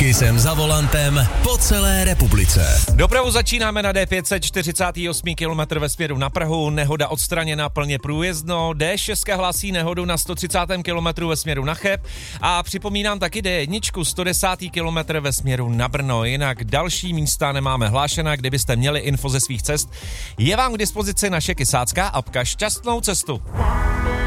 Kisem za volantem po celé republice. Dopravu začínáme na D548 km ve směru na Prahu, nehoda odstraněna, plně průjezdno. D6 hlásí nehodu na 130 km ve směru na Cheb a připomínám taky D1 110 km ve směru na Brno. Jinak další místa nemáme hlášena, kdybyste měli info ze svých cest. Je vám k dispozici naše kysácká apka. Šťastnou cestu.